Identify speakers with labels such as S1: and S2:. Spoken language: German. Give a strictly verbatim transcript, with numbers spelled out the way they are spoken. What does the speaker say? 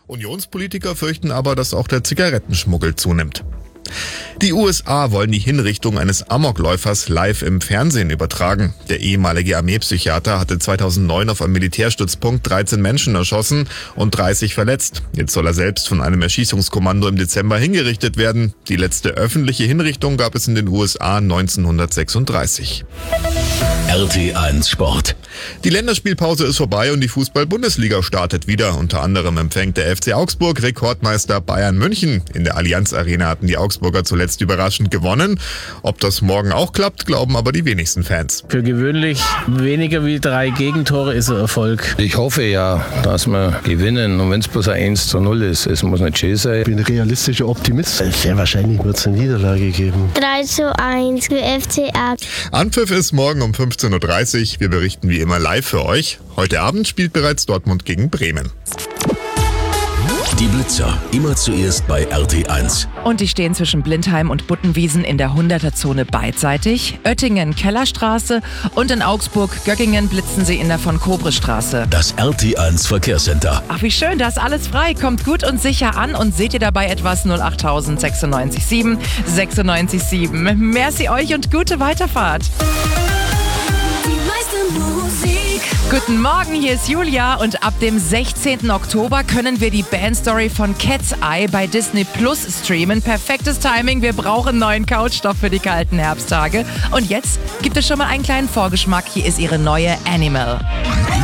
S1: Unionspolitiker fürchten aber, dass auch der Zigarettenschmuggel zunimmt. Die U S A wollen die Hinrichtung eines Amokläufers live im Fernsehen übertragen. Der ehemalige Armeepsychiater hatte zweitausendneun auf einem Militärstützpunkt dreizehn Menschen erschossen und dreißig verletzt. Jetzt soll er selbst von einem Erschießungskommando im Dezember hingerichtet werden. Die letzte öffentliche Hinrichtung gab es in den U S A neunzehnhundertsechsunddreißig.
S2: R T eins Sport.
S1: Die Länderspielpause ist vorbei und die Fußball-Bundesliga startet wieder. Unter anderem empfängt der F C Augsburg Rekordmeister Bayern München. In der Allianz Arena hatten die Augsburger zuletzt überraschend gewonnen. Ob das morgen auch klappt, glauben aber die wenigsten Fans.
S3: Für gewöhnlich weniger wie drei Gegentore ist ein Erfolg.
S4: Ich hoffe ja, dass wir gewinnen. Und wenn es bloß ein eins zu null ist, es muss nicht schön sein.
S5: Ich bin ein realistischer Optimist. Sehr wahrscheinlich wird es eine Niederlage geben.
S6: drei zu eins für F C A.
S1: Anpfiff ist morgen um fünfzehn Uhr dreißig. Wir berichten wie immer live für euch. Heute Abend spielt bereits Dortmund gegen Bremen.
S2: Die Blitzer, immer zuerst bei R T eins.
S7: Und die stehen zwischen Blindheim und Buttenwiesen in der hunderter-Zone beidseitig. Oettingen, Kellerstraße und in Augsburg, Göggingen blitzen sie in der Von-Kobre-Straße.
S2: Das R T eins Verkehrscenter.
S7: Ach, wie schön, da ist alles frei. Kommt gut und sicher an und seht ihr dabei etwas null acht null sechs neun sieben sechs neun sieben. Merci euch und gute Weiterfahrt. Guten Morgen, hier ist Julia und ab dem sechzehnten Oktober können wir die Bandstory von Cat's Eye bei Disney Plus streamen. Perfektes Timing, wir brauchen neuen Couchstoff für die kalten Herbsttage. Und jetzt gibt es schon mal einen kleinen Vorgeschmack. Hier ist ihre neue Animal.